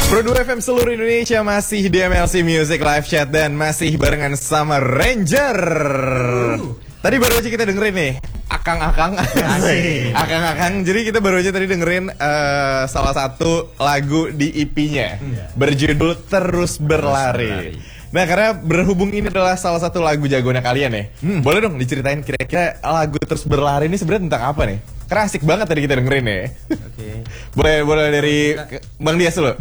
Pro2 FM seluruh Indonesia masih di MLC Music Live Chat dan masih barengan sama Ranger. Tadi baru aja kita dengerin nih Akang-akang. Jadi kita baru aja tadi dengerin salah satu lagu di EP-nya berjudul Terus Berlari. Nah, karena berhubung ini adalah salah satu lagu jagoannya kalian ya, boleh dong diceritain kira-kira lagu Terus Berlari ini sebenarnya tentang apa nih? Karena asik banget tadi kita dengerin ya. Boleh dari Bang Dias dulu.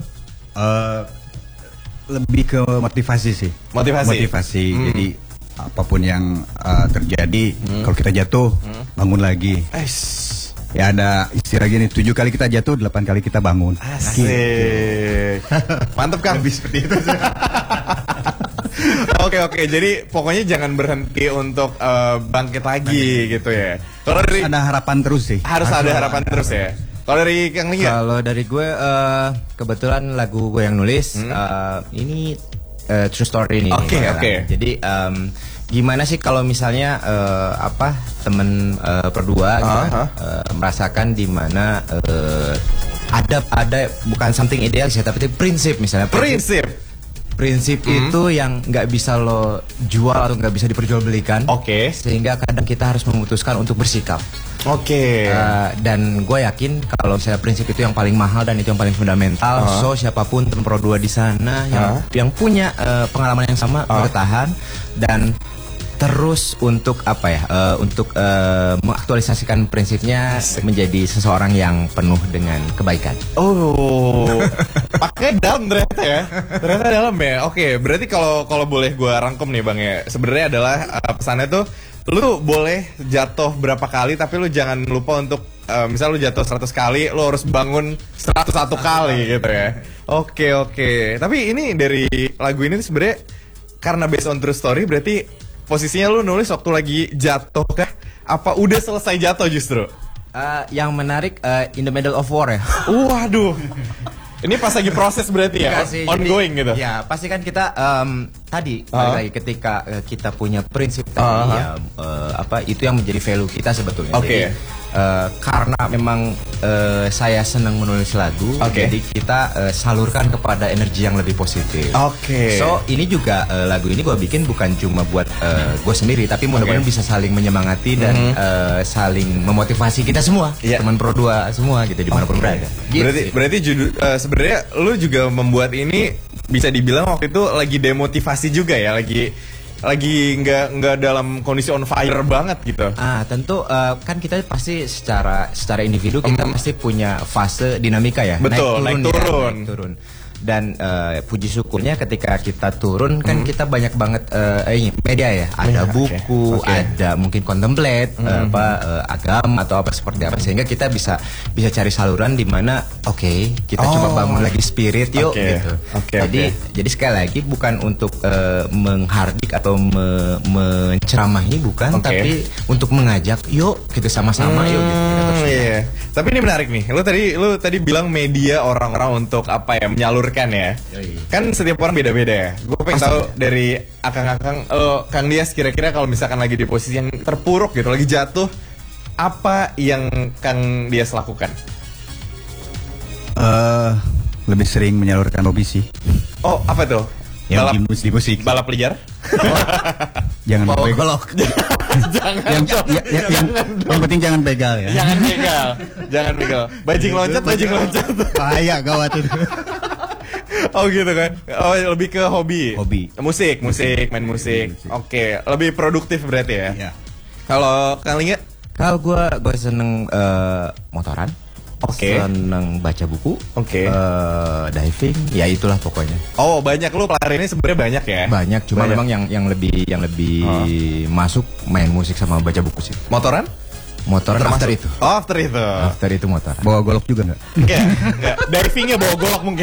Lebih ke motivasi sih. Motivasi. Jadi apapun yang terjadi, kalau kita jatuh, bangun lagi. Ya ada istilah gini, 7 kali kita jatuh, 8 kali kita bangun. Asik. Mantap Kang. Lebih seperti itu. Oke. Jadi pokoknya jangan berhenti untuk bangkit lagi gitu ya. Kalau dari ada harapan terus sih. Harus ada harapan terus ya. Kalau dari Kang Lia? Kalau dari gue kebetulan lagu gue yang nulis ini true story nih. Oke. Jadi gimana sih kalau misalnya temen berdua gitu kan, merasakan di mana ada bukan something ideal sih, tapi prinsip misalnya. Prinsip itu yang nggak bisa lo jual atau nggak bisa diperjualbelikan. Sehingga kadang kita harus memutuskan untuk bersikap. Dan gue yakin kalau misalnya prinsip itu yang paling mahal dan itu yang paling fundamental. So siapapun teman Pro2 di sana yang punya pengalaman yang sama bertahan dan terus untuk mengaktualisasikan prinsipnya menjadi seseorang yang penuh dengan kebaikan. Pakai dalam ternyata ya. Ternyata dalam ya. Oke, berarti kalau boleh gue rangkum nih Bang ya. Sebenarnya adalah pesannya tuh lu tuh boleh jatuh berapa kali tapi lu jangan lupa untuk misal lu jatuh 100 kali, lu harus bangun 101 kali gitu ya. Oke. Tapi ini dari lagu ini sebenarnya karena based on true story, berarti posisinya lu nulis waktu lagi jatuh kah? Apa udah selesai jatuh justru? Yang menarik in the middle of war ya. Waduh. Ini pas lagi proses berarti ya? Ongoing gitu? Ya, pasti kan kita tadi lagi ketika kita punya prinsip tadi itu yang menjadi value kita sebetulnya. Jadi, karena memang saya senang menulis lagu, jadi kita salurkan kepada energi yang lebih positif. So ini juga lagu ini gue bikin bukan cuma buat gue sendiri, tapi mudah-mudahan bisa saling menyemangati dan saling memotivasi kita semua, teman Pro2 semua gitu dimanapun berada. Berarti sebenarnya lu juga membuat ini bisa dibilang waktu itu lagi demotivasi juga ya, lagi nggak dalam kondisi on fire banget gitu. Tentu kan kita pasti secara individu kita pasti punya fase dinamika ya. Betul, naik turun. Dan puji syukurnya ketika kita turun kan kita banyak banget media ya. Ada buku, ada mungkin contemplate, agama atau apa seperti apa, sehingga kita bisa cari saluran di mana kita coba bangun lagi spirit yuk gitu. Jadi sekali lagi bukan untuk menghardik atau menceramahi, bukan, tapi untuk mengajak yuk kita sama-sama yuk gitu. Tapi ini menarik nih. Lu tadi bilang media orang-orang untuk menyalurkan ya. Kan setiap orang beda-beda ya. Gue pengen tahu dari Akang-akang, Kang Dias, kira-kira kalau misalkan lagi di posisi yang terpuruk gitu, lagi jatuh, apa yang Kang Dias lakukan? Lebih sering menyalurkan hobi sih. Apa tuh? Yang di musik. Balap liar? Jangan begolok. Yang penting jangan begal ya. Jangan begal. Bajing loncat. Bahaya gawat itu. Gitu kan. Lebih ke hobi. Musik, main musik. Oke, lebih produktif berarti ya. Iya. Kalau Kang Lia? Kalau gue seneng motoran. Seneng baca buku, diving, ya itulah pokoknya. Banyak lu pelariannya sebenarnya banyak ya? Banyak, cuma memang yang lebih masuk main musik sama baca buku sih. Motoran after itu. After itu motoran. Bawa golok juga nggak? Enggak. Divingnya bawa golok mungkin.